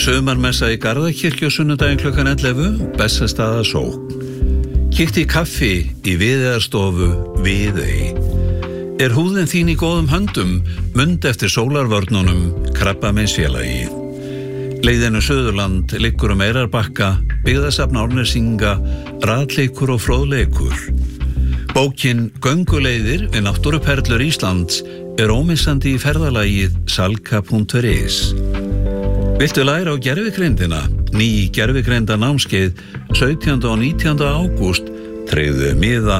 Sumarmessa í Garðakirkju sunnudaginn klukkan 11, Bessastaða sókn. Kíkti í kaffi í Viðeyjarstofu Viðey. Húðin þín í góðum höndum, mund eftir sólarvörnunum, Krabbameinsfélagið. Leiðinu Suðurland liggur Eyrarbakka, byggðasafn Árnesinga, ratleikur og fróðleikur. Bókin Gönguleiðir við náttúruperlur Íslands ómissandi í ferðalagið salka.is. Viltu læra á gervigreindina? Ný gervigreinda námskeið 17. og 19. ágúst. Tryggðu miða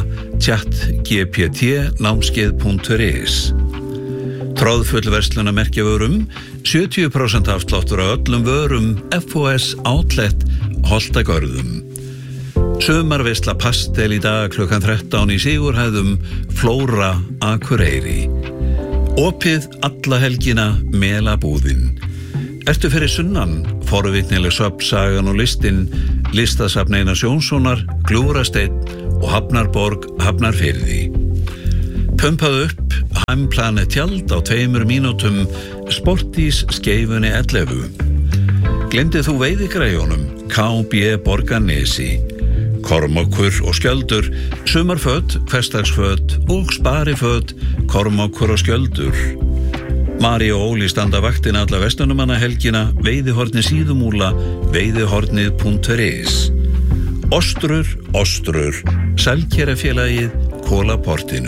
chatgpt-námskeið.is. Tróðfull verslunarmerkjavörum, 70% afsláttur á öllum vörum, FOS Outlet, Holtagörðum. Sumarveisla pastel í dag klukkan 13 í Sigurhæðum, Flóra, Akureyri. Opið alla helgina, Melabúðin. Ertu fyrir sunnan? Forvitnileg söfn, sagan og listin, listasafn Einars Jónssonar, Gljúfrasteinn og Hafnarborg, Hafnarfirði. Pumpaðu upp heimplanið tjald á 2 mínútum, Sportís Skeifunni 11. Glemdið þú veiðigræjunum, KB Borgarnesi. Kormákur og Skjöldur, sumarföt, hversdagsföt og spariföt, Kormákur og Skjöldur. Mari og Óli standa vaktin alla vestunumanna helgina, Veiðihorni Síðumúla, veiðihornið.is. Ostrur, Sælkerafélagið, Kolaportinu.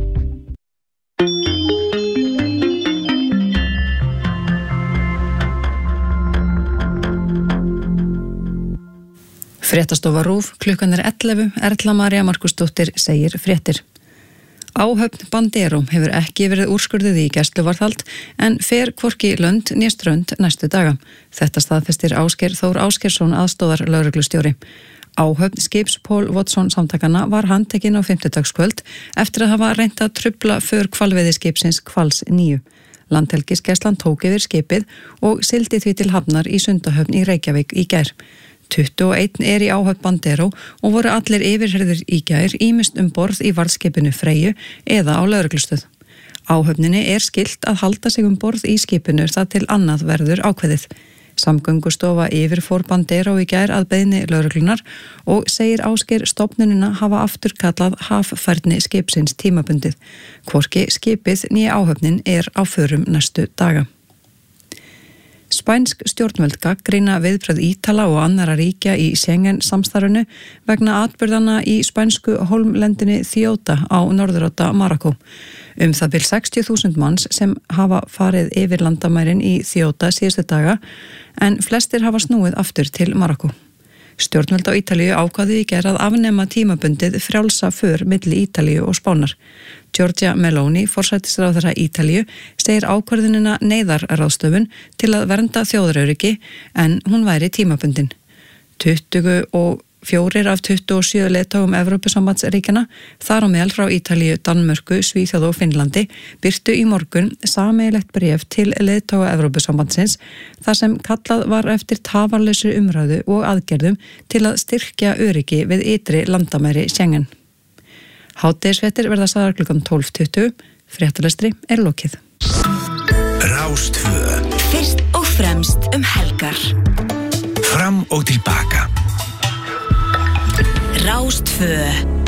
Fréttastofa RÚV, klukkan 11, Erla María Markusdóttir segir fréttir. Áhöfn Bandero hefur ekki verið úrskurðuð í gæsluvarðhald en fer hvorki lönd né strönd næstu daga. Þetta staðfestir Ásgeir Þór Ásgeirsson aðstóðar lögreglustjóri. Áhöfn skips Paul Watson samtakanna var handtekinn á 5. eftir að hafa reynt að trufla för hvalveiðiskipsins Hvals 9. Landhelgisgæslan tók yfir skipið og sigldi því til hafnar í Sundahöfn í Reykjavík í gær. 21 í áhöfn Bandero og voru allir yfirheyrðir í gær ýmist borð í varðskipinu Freyju eða á lögreglustöð. Áhöfninni skylt að halda sig borð í skipinu þar til annað verður ákveðið. Samgöngustofa yfirfór Bandero í gær að beiðni lögreglunar og segir Ásgeir stofnunina hafa afturkallað haffærni skipsins tímabundið. Hvorki skipið né áhöfnin á förum næstu daga. Spænsk stjórnvöld gagnrýna viðbrögð Ítala og annarra ríkja í Schengen samstarfinu vegna atburðanna í spænsku hólmlendinni Ceuta á norðurodda Marokkó. Það bil 60.000 manns sem hafa farið yfir landamærin í Ceuta síðustu daga en flestir hafa snúið aftur til Marokkó. Stjórnvöld á Ítalíu ákváðu í gær að afnema tímabundið frjálsa för milli Ítalíu og Spánar. Giorgia Meloni, forsætisráðherra Ítalíu, segir ákvörðunina neyðarráðstöfun til að vernda þjóðaröryggi en hún væri tímabundin. 24 af 27 leiðtogum Evrópusambandsríkjanna, þar á meðal frá Ítalíu, Danmörku, Svíþjóð og Finnlandi, birtu í morgun sameiginlegt bréf til leiðtoga Evrópusambandsins þar sem kallað var eftir tafarlausri umræðu og aðgerðum til að styrkja öryggi við ytri landamæri Schengen. Hádegisfréttir verða sagðar klukkan 12:20, fréttalestri lokið. Rástvö. Fyrst og fremst helgar. Fram og tilbaka. Rástvö.